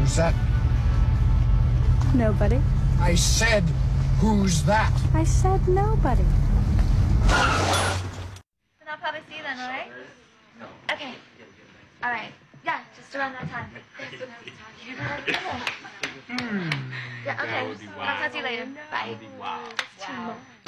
Who's that? Nobody. I said, who's that? I said nobody. Then I'll probably see you then, alright? Okay. Alright. Yeah, just around that time. That's what I was talking about. Yeah, okay. I'll talk to you later. Bye. Wow. That's too much.